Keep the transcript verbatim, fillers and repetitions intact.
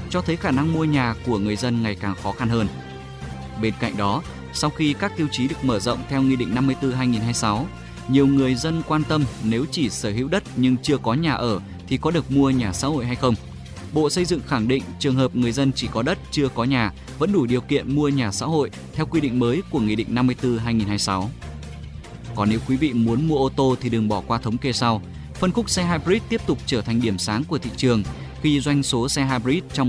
cho thấy khả năng mua nhà của người dân ngày càng khó khăn hơn. Bên cạnh đó, sau khi các tiêu chí được mở rộng theo Nghị định năm mươi tư trên hai nghìn không trăm hai mươi sáu, nhiều người dân quan tâm nếu chỉ sở hữu đất nhưng chưa có nhà ở thì có được mua nhà xã hội hay không. Bộ Xây dựng khẳng định trường hợp người dân chỉ có đất chưa có nhà vẫn đủ điều kiện mua nhà xã hội theo quy định mới của Nghị định năm mươi tư trên hai nghìn không trăm hai mươi sáu. Còn nếu quý vị muốn mua ô tô thì đừng bỏ qua thống kê sau. Phân khúc xe hybrid tiếp tục trở thành điểm sáng của thị trường khi doanh số xe hybrid trong